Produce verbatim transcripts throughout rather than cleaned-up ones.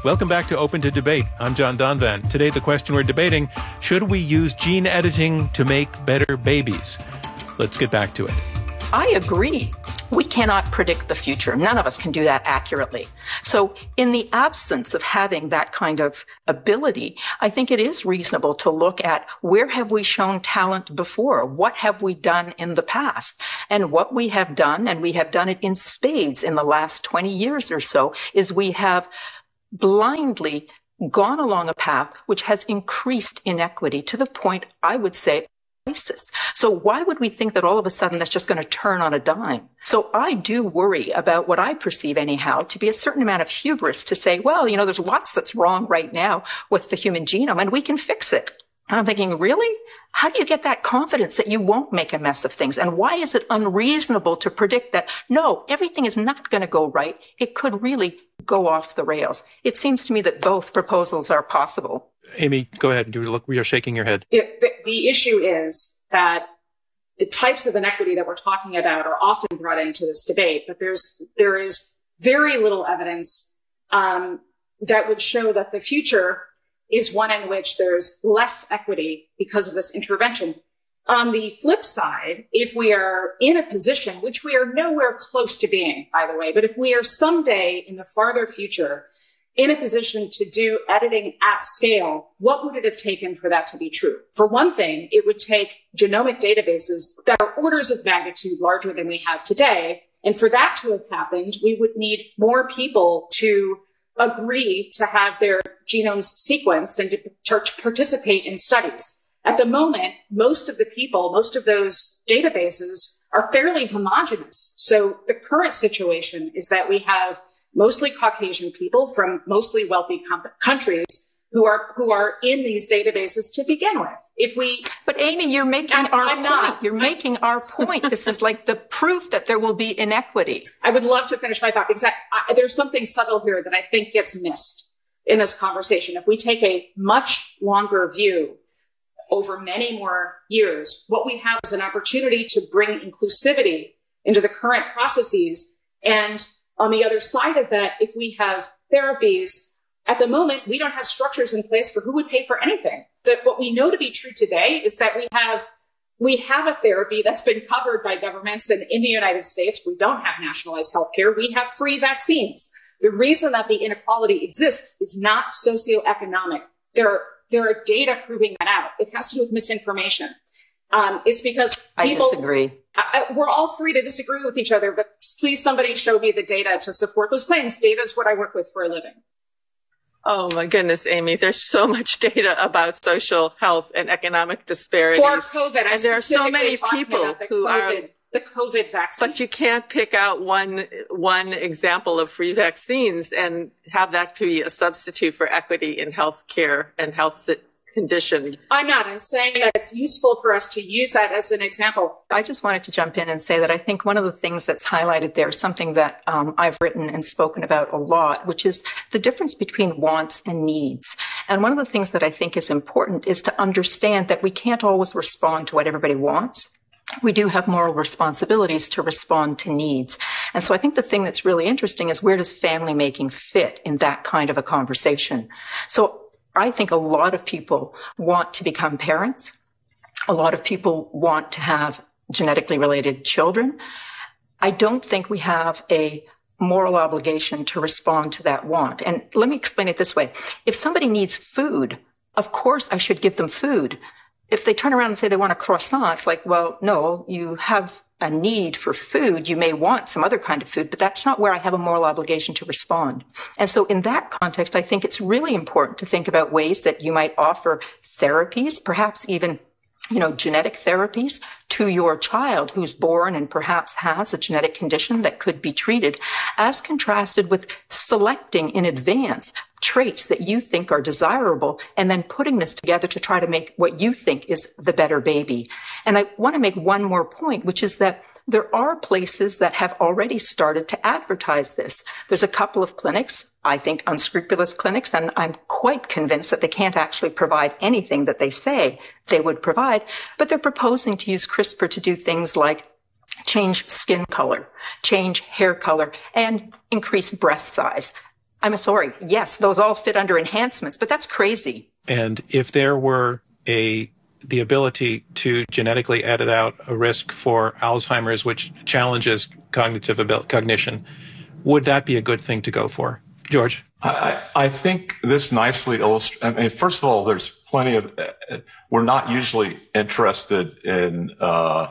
Welcome back to Open to Debate. I'm John Donvan. Today, the question we're debating, should we use gene editing to make better babies? Let's get back to it. I agree. We cannot predict the future. None of us can do that accurately. So in the absence of having that kind of ability, I think it is reasonable to look at where have we shown talent before? What have we done in the past? And what we have done, and we have done it in spades in the last twenty years or so, is we have blindly gone along a path which has increased inequity to the point, I would say, so why would we think that all of a sudden that's just going to turn on a dime? So I do worry about what I perceive anyhow to be a certain amount of hubris to say, well, you know, there's lots that's wrong right now with the human genome and we can fix it. And I'm thinking, really? How do you get that confidence that you won't make a mess of things? And why is it unreasonable to predict that, no, everything is not going to go right? It could really go off the rails. It seems to me that both proposals are possible. Amy, go ahead. You look, you're shaking your head. It, the, the issue is that the types of inequity that we're talking about are often brought into this debate, but there's there is very little evidence um, that would show that the future is one in which there's less equity because of this intervention. On the flip side, if we are in a position, which we are nowhere close to being, by the way, but if we are someday in the farther future in a position to do editing at scale, what would it have taken for that to be true? For one thing, it would take genomic databases that are orders of magnitude larger than we have today. And for that to have happened, we would need more people to agree to have their genomes sequenced and to, to participate in studies. At the moment, most of the people, most of those databases are fairly homogenous. So the current situation is that we have mostly Caucasian people from mostly wealthy com- countries who are who are in these databases to begin with. If we, but Amy, you're making I'm, our I'm point. not. You're making our point. This is like the proof that there will be inequity. I would love to finish my thought because I, I, there's something subtle here that I think gets missed in this conversation. If we take a much longer view over many more years, what we have is an opportunity to bring inclusivity into the current processes. And on the other side of that, if we have therapies, at the moment, we don't have structures in place for who would pay for anything. That what we know to be true today is that we have we have a therapy that's been covered by governments, and in the United States, we don't have nationalized healthcare. We have free vaccines. The reason that the inequality exists is not socioeconomic. There are, there are data proving that out. It has to do with misinformation. Um, it's because people, I disagree. I, we're all free to disagree with each other, but please somebody show me the data to support those claims. Data is what I work with for a living. Oh my goodness, Amy, there's so much data about social health and economic disparities. For COVID, I'm and there are so many people who COVID, are the COVID vaccine. But you can't pick out one one example of free vaccines and have that be a substitute for equity in health care and health condition. I'm not. I'm saying that it's useful for us to use that as an example. I just wanted to jump in and say that I think one of the things that's highlighted there is something that um, I've written and spoken about a lot, which is the difference between wants and needs. And one of the things that I think is important is to understand that we can't always respond to what everybody wants. We do have moral responsibilities to respond to needs. And so I think the thing that's really interesting is where does family making fit in that kind of a conversation? So I think a lot of people want to become parents. A lot of people want to have genetically related children. I don't think we have a moral obligation to respond to that want. And let me explain it this way. If somebody needs food, of course I should give them food. If they turn around and say they want a croissant, it's like, well, no, you have a need for food. You may want some other kind of food, but that's not where I have a moral obligation to respond. And so in that context, I think it's really important to think about ways that you might offer therapies, perhaps even, you know, genetic therapies to your child who's born and perhaps has a genetic condition that could be treated, as contrasted with selecting in advance traits that you think are desirable and then putting this together to try to make what you think is the better baby. And I want to make one more point, which is that there are places that have already started to advertise this. There's a couple of clinics, I think unscrupulous clinics, and I'm quite convinced that they can't actually provide anything that they say they would provide, but they're proposing to use CRISPR to do things like change skin color, change hair color, and increase breast size. I'm sorry. Yes, those all fit under enhancements, but that's crazy. And if there were a the ability to genetically edit out a risk for Alzheimer's, which challenges cognitive ability, cognition, would that be a good thing to go for? George? I, I think this nicely illustrates, I mean, first of all, there's plenty of, uh, we're not usually interested in uh,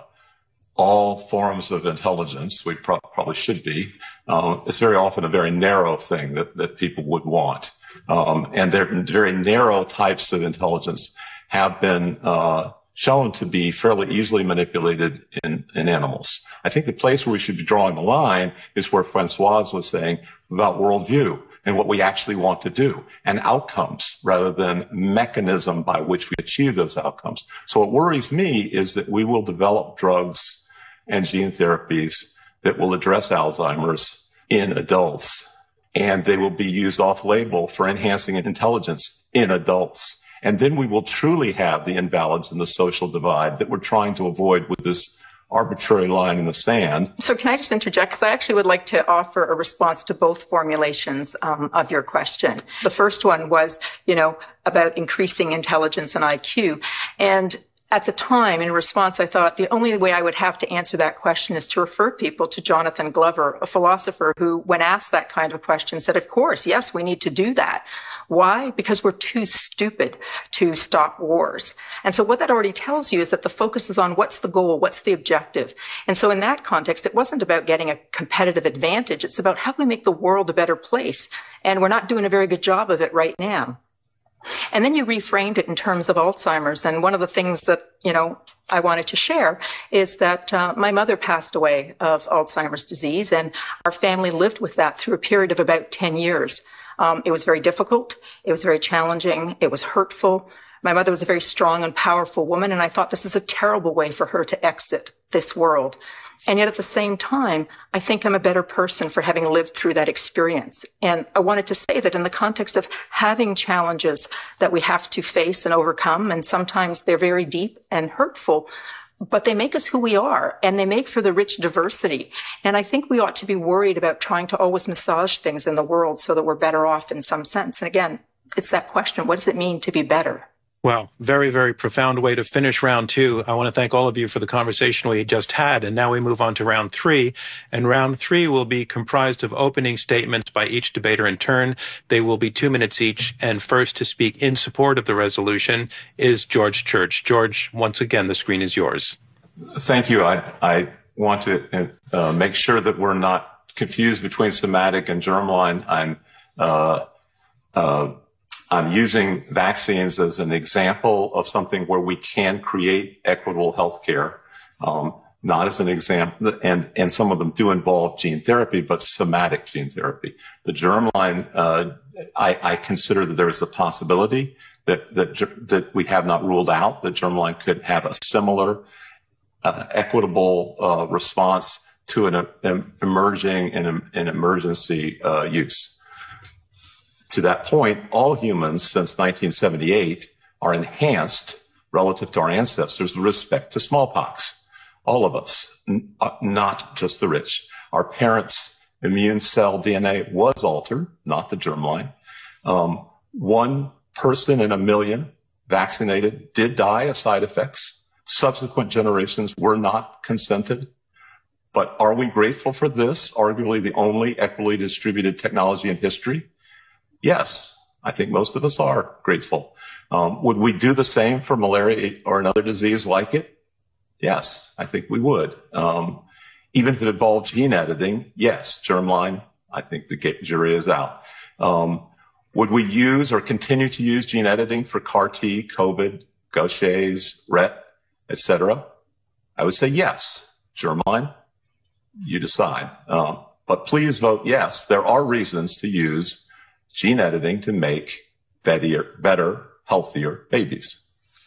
all forms of intelligence. We pro- probably should be. Um, it's very often a very narrow thing that, that people would want. Um, and there very narrow types of intelligence have been uh, shown to be fairly easily manipulated in, in animals. I think the place where we should be drawing the line is where Francoise was saying about worldview and what we actually want to do and outcomes rather than mechanism by which we achieve those outcomes. So what worries me is that we will develop drugs and gene therapies that will address Alzheimer's in adults, and they will be used off-label for enhancing intelligence in adults. And then we will truly have the imbalance in the social divide that we're trying to avoid with this arbitrary line in the sand. So can I just interject? Because I actually would like to offer a response to both formulations um, of your question. The first one was, you know, about increasing intelligence and I Q. And at the time, in response, I thought the only way I would have to answer that question is to refer people to Jonathan Glover, a philosopher who, when asked that kind of question, said, of course, yes, we need to do that. Why? Because we're too stupid to stop wars. And so what that already tells you is that the focus is on what's the goal, what's the objective. And so in that context, it wasn't about getting a competitive advantage. It's about how we make the world a better place. And we're not doing a very good job of it right now. And then you reframed it in terms of Alzheimer's. And one of the things that, you know, I wanted to share is that uh, my mother passed away of Alzheimer's disease, and our family lived with that through a period of about ten years. Um, it was very difficult. It was very challenging. It was hurtful. My mother was a very strong and powerful woman, and I thought this is a terrible way for her to exit this world. And yet at the same time, I think I'm a better person for having lived through that experience. And I wanted to say that in the context of having challenges that we have to face and overcome, and sometimes they're very deep and hurtful, but they make us who we are, and they make for the rich diversity. And I think we ought to be worried about trying to always massage things in the world so that we're better off in some sense. And again, it's that question, what does it mean to be better? Well, very, very profound way to finish round two. I want to thank all of you for the conversation we just had. And now we move on to round three. And round three will be comprised of opening statements by each debater in turn. They will be two minutes each. And first to speak in support of the resolution is George Church. George, once again, the screen is yours. Thank you. I, I want to uh, make sure that we're not confused between somatic and germline. I'm, uh, uh, I'm using vaccines as an example of something where we can create equitable healthcare, um, not as an example, and, and some of them do involve gene therapy, but somatic gene therapy. The germline, uh, I, I consider that there is a possibility that, that, that we have not ruled out that germline could have a similar, uh, equitable, uh, response to an, an emerging and an, an emergency, uh, use. To that point, all humans since nineteen seventy-eight are enhanced relative to our ancestors with respect to smallpox. All of us, n- not just the rich. Our parents' immune cell D N A was altered, not the germline. Um, one person in a million vaccinated did die of side effects. Subsequent generations were not consented. But are we grateful for this, arguably the only equitably distributed technology in history? Yes, I think most of us are grateful. Um, would we do the same for malaria or another disease like it? Yes, I think we would. Um, even if it involved gene editing, yes, germline, I think the jury is out. Um, would we use or continue to use gene editing for C A R T, COVID, Gaucher's, R E T, et cetera? I would say yes. Germline, you decide. Uh, but please vote yes. There are reasons to use gene editing to make better, better, healthier babies.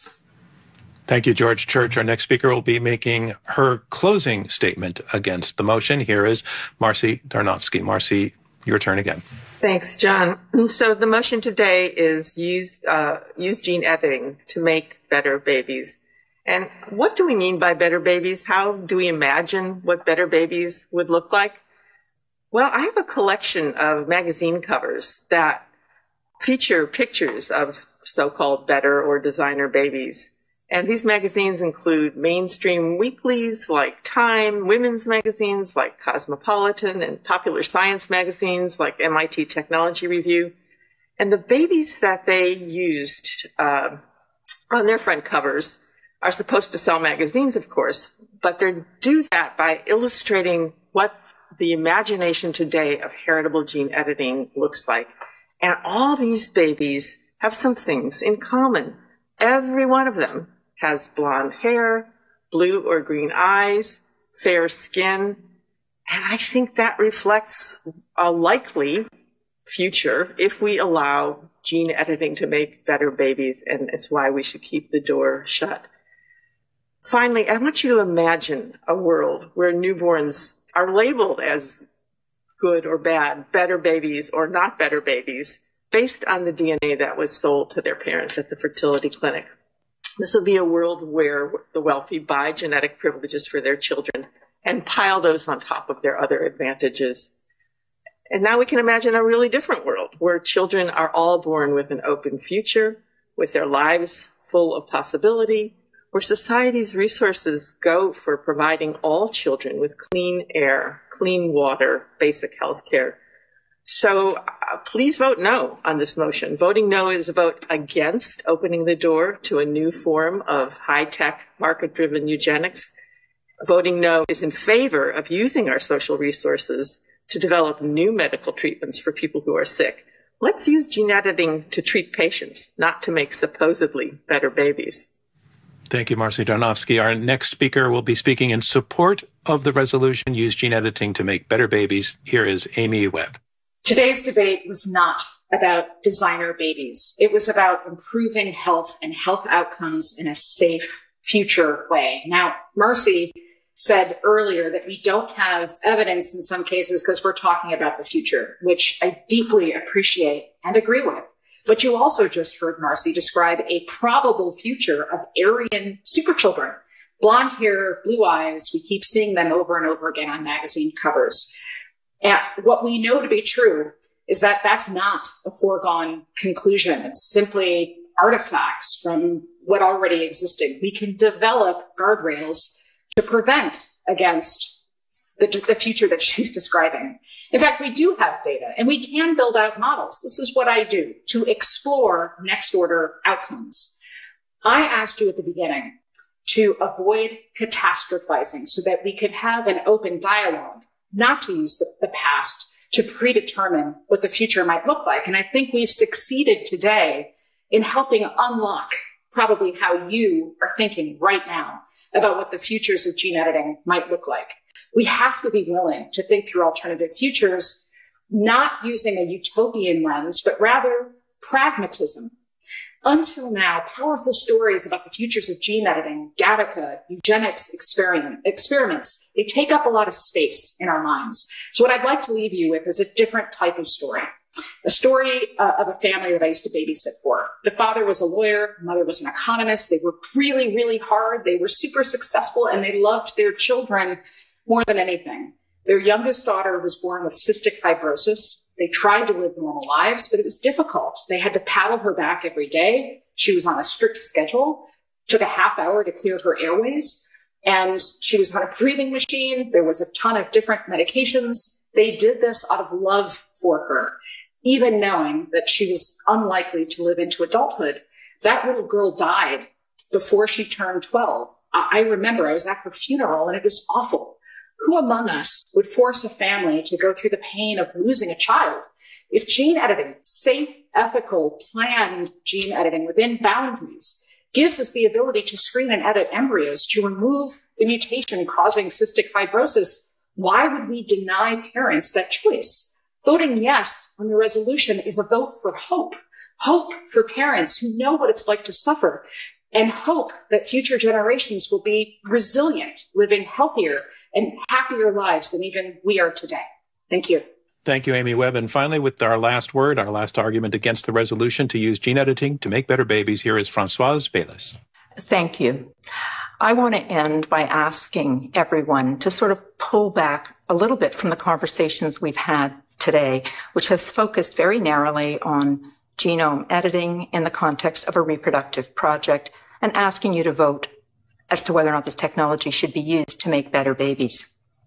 Thank you, George Church. Our next speaker will be making her closing statement against the motion. Here is Marcy Darnofsky. Marcy, your turn again. Thanks, John. So the motion today is use, uh, use gene editing to make better babies. And what do we mean by better babies? How do we imagine what better babies would look like? Well, I have a collection of magazine covers that feature pictures of so-called better or designer babies. And these magazines include mainstream weeklies like Time, women's magazines like Cosmopolitan, and popular science magazines like M I T Technology Review. And the babies that they used uh, on their front covers are supposed to sell magazines, of course, but they do that by illustrating what the imagination today of heritable gene editing looks like. And all these babies have some things in common. Every one of them has blonde hair, blue or green eyes, fair skin. And I think that reflects a likely future if we allow gene editing to make better babies, and it's why we should keep the door shut. Finally, I want you to imagine a world where newborns are labeled as good or bad, better babies or not better babies, based on the D N A that was sold to their parents at the fertility clinic. This would be a world where the wealthy buy genetic privileges for their children and pile those on top of their other advantages. And now we can imagine a really different world where children are all born with an open future, with their lives full of possibility, where society's resources go for providing all children with clean air, clean water, basic health care. So uh, please vote no on this motion. Voting no is a vote against opening the door to a new form of high-tech, market-driven eugenics. Voting no is in favor of using our social resources to develop new medical treatments for people who are sick. Let's use gene editing to treat patients, not to make supposedly better babies. Thank you, Marcy Darnofsky. Our next speaker will be speaking in support of the resolution, Use Gene Editing to Make Better Babies. Here is Amy Webb. Today's debate was not about designer babies. It was about improving health and health outcomes in a safe future way. Now, Marcy said earlier that we don't have evidence in some cases because we're talking about the future, which I deeply appreciate and agree with. But you also just heard Marcy describe a probable future of Aryan superchildren. Blonde hair, blue eyes, we keep seeing them over and over again on magazine covers. And what we know to be true is that that's not a foregone conclusion. It's simply artifacts from what already existed. We can develop guardrails to prevent against the, the future that she's describing. In fact, we do have data and we can build out models. This is what I do to explore next order outcomes. I asked you at the beginning to avoid catastrophizing so that we could have an open dialogue, not to use the, the past to predetermine what the future might look like. And I think we've succeeded today in helping unlock probably how you are thinking right now about what the futures of gene editing might look like. We have to be willing to think through alternative futures, not using a utopian lens, but rather pragmatism. Until now, powerful stories about the futures of gene editing, Gattaca, eugenics experiment, experiments, they take up a lot of space in our minds. So what I'd like to leave you with is a different type of story. A story uh, of a family that I used to babysit for. The father was a lawyer, the mother was an economist. They worked really, really hard. They were super successful and they loved their children more than anything. Their youngest daughter was born with cystic fibrosis. They tried to live normal lives, but it was difficult. They had to paddle her back every day. She was on a strict schedule. It took a half hour to clear her airways. And she was on a breathing machine. There was a ton of different medications. They did this out of love for her, even knowing that she was unlikely to live into adulthood. That little girl died before she turned twelve. I remember I was at her funeral and it was awful. Who among us would force a family to go through the pain of losing a child? If gene editing, safe, ethical, planned gene editing within boundaries, gives us the ability to screen and edit embryos to remove the mutation causing cystic fibrosis, why would we deny parents that choice? Voting yes on the resolution is a vote for hope. Hope for parents who know what it's like to suffer, and hope that future generations will be resilient, living healthier and happier lives than even we are today. Thank you. Thank you, Amy Webb. And finally, with our last word, our last argument against the resolution to use gene editing to make better babies, here is Françoise Baylis. Thank you. I want to end by asking everyone to sort of pull back a little bit from the conversations we've had today, which has focused very narrowly on genome editing in the context of a reproductive project and asking you to vote as to whether or not this technology should be used to make better babies.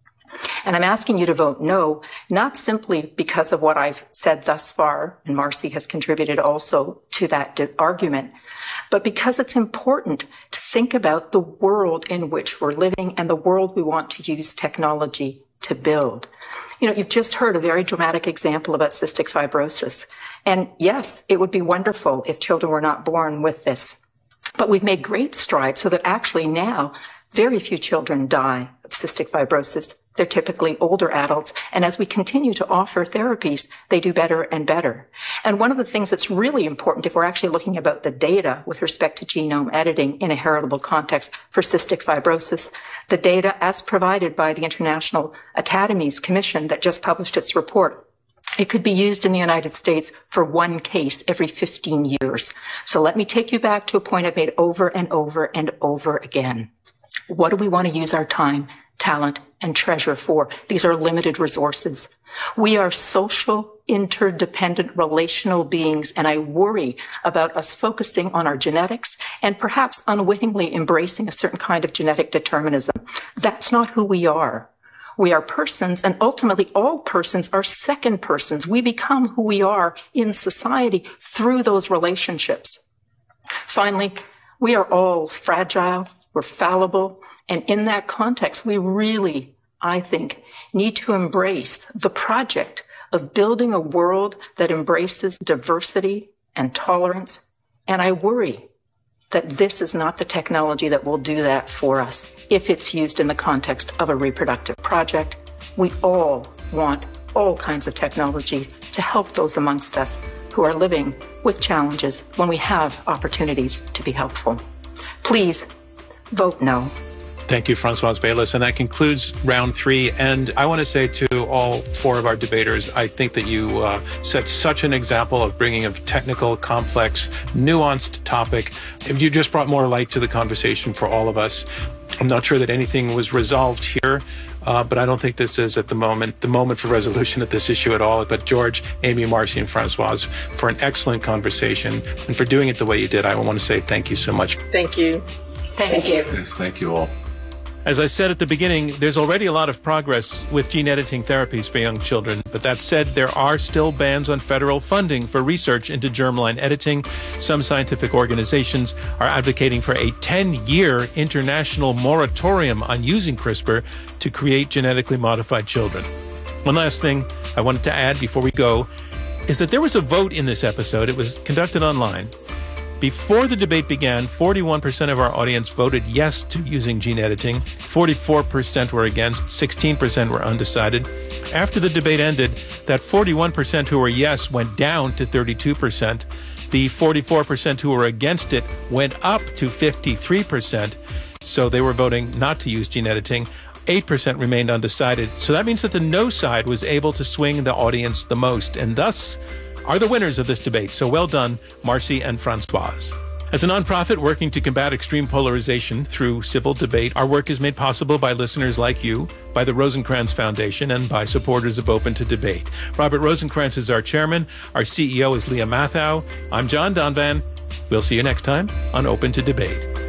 And I'm asking you to vote no, not simply because of what I've said thus far, and Marcy has contributed also to that argument, but because it's important to think about the world in which we're living and the world we want to use technology to build. You know, you've just heard a very dramatic example about cystic fibrosis. And yes, it would be wonderful if children were not born with this. But we've made great strides so that actually now very few children die of cystic fibrosis. They're typically older adults. And as we continue to offer therapies, they do better and better. And one of the things that's really important, if we're actually looking about the data with respect to genome editing in a heritable context for cystic fibrosis, the data as provided by the International Academies Commission that just published its report, it could be used in the United States for one case every fifteen years. So let me take you back to a point I've made over and over and over again. What do we want to use our time, talent, and treasure for? These are limited resources. We are social, interdependent, relational beings, and I worry about us focusing on our genetics and perhaps unwittingly embracing a certain kind of genetic determinism. That's not who we are. We are persons, and ultimately all persons are second persons. We become who we are in society through those relationships. Finally, we are all fragile, we're fallible, and in that context, we really, I think, need to embrace the project of building a world that embraces diversity and tolerance. And I worry that this is not the technology that will do that for us if it's used in the context of a reproductive project. We all want all kinds of technology to help those amongst us who are living with challenges when we have opportunities to be helpful. Please vote no. Thank you, Françoise Baylis. And that concludes round three. And I want to say to all four of our debaters, I think that you uh, set such an example of bringing a technical, complex, nuanced topic. You just brought more light to the conversation for all of us. I'm not sure that anything was resolved here, uh, but I don't think this is at the moment, the moment for resolution of this issue at all. But George, Amy, Marcy, and Françoise, for an excellent conversation and for doing it the way you did, I want to say thank you so much. Thank you. Thank you. Yes, thank you all. As I said at the beginning, there's already a lot of progress with gene editing therapies for young children. But that said, there are still bans on federal funding for research into germline editing. Some scientific organizations are advocating for a ten-year international moratorium on using CRISPR to create genetically modified children. One last thing I wanted to add before we go is that there was a vote in this episode. It was conducted online. Before the debate began, forty-one percent of our audience voted yes to using gene editing, forty-four percent were against, sixteen percent were undecided. After the debate ended, that forty-one percent who were yes went down to thirty-two percent. The forty-four percent who were against it went up to fifty-three percent. So they were voting not to use gene editing. eight percent remained undecided. So that means that the no side was able to swing the audience the most, and thus are the winners of this debate. So well done, Marcy and Françoise. As a nonprofit working to combat extreme polarization through civil debate, our work is made possible by listeners like you, by the Rosencrantz Foundation, and by supporters of Open to Debate. Robert Rosencrantz is our chairman. Our C E O is Leah Mathau. I'm John Donvan. We'll see you next time on Open to Debate.